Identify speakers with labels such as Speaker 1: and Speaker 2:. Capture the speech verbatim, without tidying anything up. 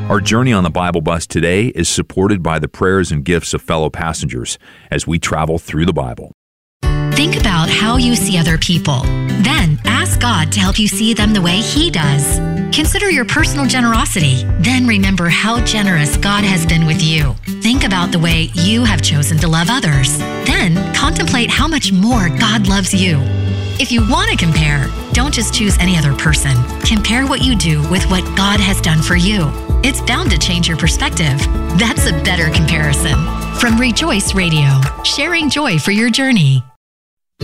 Speaker 1: Our journey on the Bible Bus today is supported by the prayers and gifts of fellow passengers as we travel through the Bible.
Speaker 2: Think about how you see other people. Then ask God to help you see them the way He does. Consider your personal generosity. Then remember how generous God has been with you. Think about the way you have chosen to love others. Then contemplate how much more God loves you. If you want to compare, don't just choose any other person. Compare what you do with what God has done for you. It's bound to change your perspective. That's a better comparison. From Rejoice Radio, sharing joy for your journey.